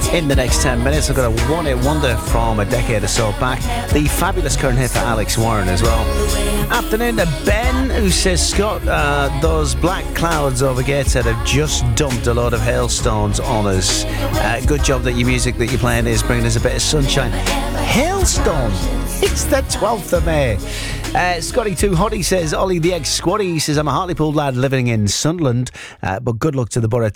In the next 10 minutes, I've got a one-hit wonder from a decade or so back. The fabulous current hit for Alex Warren as well. Afternoon to Ben, who says, Scott, those black clouds over Gateshead have just dumped a load of hailstones on us. Good job that your music that you're playing is bringing us a bit of sunshine. Hailstone? It's the 12th of May. Scotty2 Hottie says, Ollie the ex-squatty says, I'm a Hartlepool lad living in Sunderland, but good luck to the Borough